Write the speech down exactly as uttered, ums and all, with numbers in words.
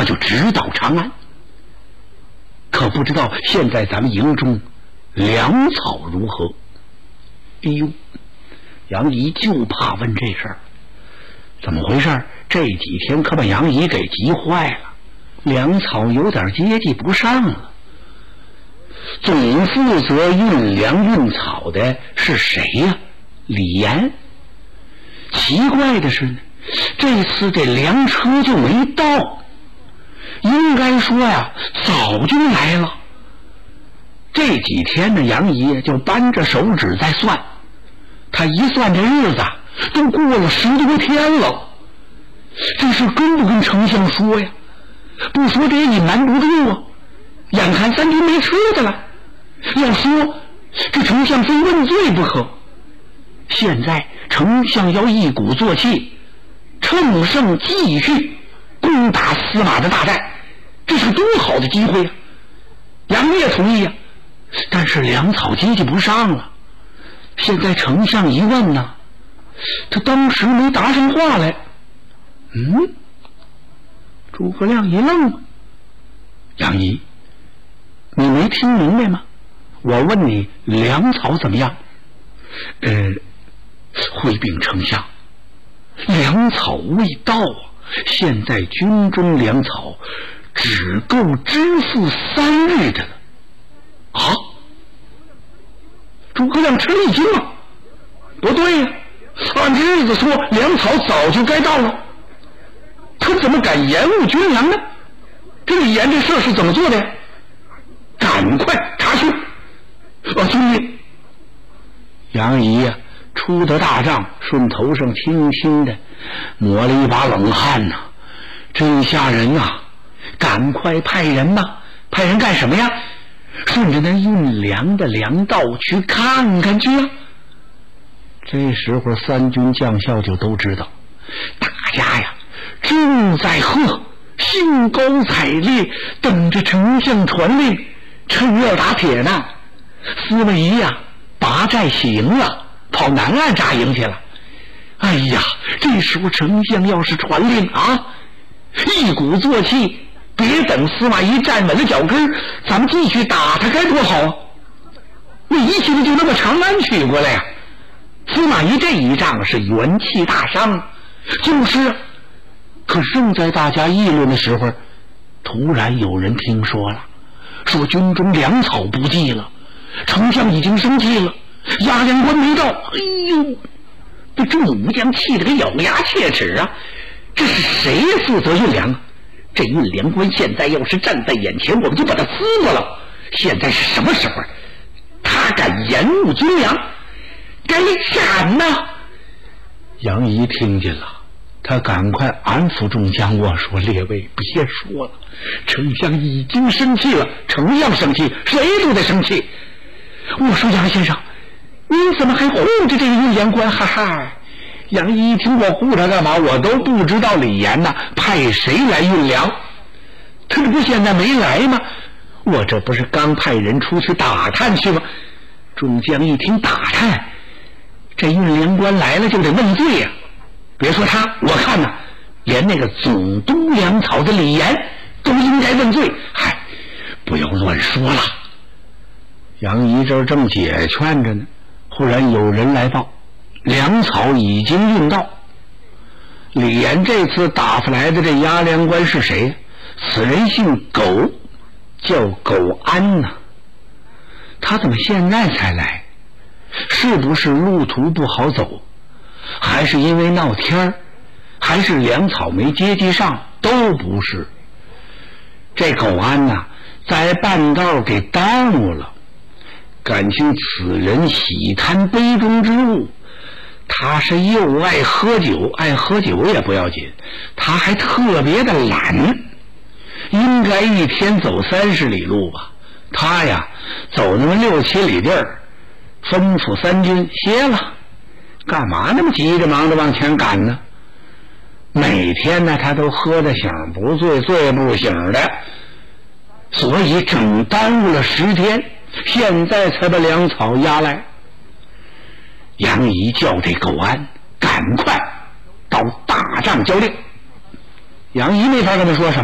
就直捣长安。可不知道现在咱们营中粮草如何？哎呦，杨仪就怕问这事儿，怎么回事？这几天可把杨仪给急坏了，粮草有点接济不上了。总负责运粮运草的是谁呀？李严。奇怪的是呢，这次这粮车就没到，应该说呀早就来了。这几天呢，杨仪就扳着手指在算，他一算这日子都过了十多天了。这事跟不跟丞相说呀？不说这也隐瞒不住啊，眼看三军没吃的了，要说这丞相非问罪不可。现在丞相要一鼓作气，乘胜继续攻打司马的大寨，这是多好的机会啊！杨业同意啊，但是粮草接济不上了。现在丞相一问呢，他当时没答上话来。嗯，诸葛亮一愣，杨仪，你没听明白吗？我问你粮草怎么样？呃，回禀丞相，粮草未到啊！现在军中粮草只够支付三日的了。啊！诸葛亮吃了一惊啊！不对呀、啊，按日子说，粮草早就该到了，他怎么敢延误军粮呢？这李严这事是怎么做的呀？赶快查询！啊，遵命。杨仪呀、啊，出得大帐，顺头上轻轻的抹了一把冷汗呐、啊，真吓人呐、啊！赶快派人吧，派人干什么呀？顺着那运粮的粮道去看看去啊！这时候三军将校就都知道，大家呀正在喝，兴高采烈，等着丞相传令，趁热打铁呢。司马懿呀拔寨起营了，跑南岸扎营去了。哎呀，这时候丞相要是传令啊，一鼓作气，别等司马懿站稳了脚跟，咱们继续打他，该多好啊！那一气就能把长安取过来呀、啊！司马懿这一仗是元气大伤，就是啊。可正在大家议论的时候，突然有人听说了，说军中粮草不济了，丞相已经生气了，押粮官没到。哎呦，这众武将气得个咬牙切齿啊！这是谁负责运粮啊？这运粮官现在要是站在眼前，我们就把他撕过了。现在是什么时候？他敢延误军粮，该斩呐！杨仪听见了，他赶快安抚众将我说：“列位别说了，丞相已经生气了，丞相生气，谁都得生气。”我说：“杨先生，您怎么还护着这个运粮官？”哈哈。杨仪一听我护他干嘛？我都不知道李严呐派谁来运粮，他这不现在没来吗？我这不是刚派人出去打探去吗？众将一听打探，这运粮官来了就得问罪呀、啊！别说他，我看呐，连那个总督粮草的李严都应该问罪。嗨，不要乱说了。杨仪这儿正解劝着呢，忽然有人来报，粮草已经运到。李严这次打发来的这押粮官是谁？此人姓苟，叫苟安呐。他怎么现在才来？是不是路途不好走，还是因为闹天儿，还是粮草没接济上？都不是。这苟安呐，在半道给耽误了。感情此人喜贪杯中之物，他是又爱喝酒，爱喝酒也不要紧，他还特别的懒，应该一天走三十里路吧，他呀走那么六七里地儿，吩咐三军歇了，干嘛那么急着忙着往前赶呢？每天呢他都喝得醒不醉，醉不醒的，所以整耽误了十天，现在才把粮草押来。杨仪叫这苟安赶快到大帐交令。杨仪没法跟他说什么。